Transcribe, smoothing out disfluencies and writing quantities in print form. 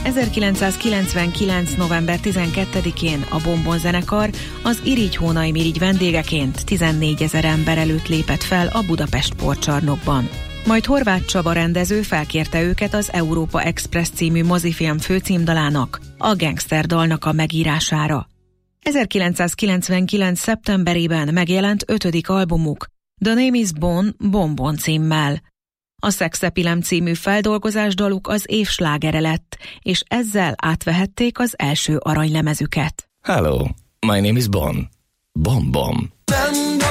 1999. november 12-én a Bombon zenekar az Irigy-Hónai-Mirigy vendégeként 14 000 ember előtt lépett fel a Budapest Sportcsarnokban. Majd Horváth Csaba rendező felkérte őket az Európa Express című mozifilm főcímdalának, a Gangster dalnak a megírására. 1999. szeptemberében megjelent 5. albumuk, The Name is Bon, Bombon címmel. A Szexepilem című feldolgozás daluk az év slágere lett, és ezzel átvehették az első aranylemezüket. Hello, my name is Bon. Bom Bom.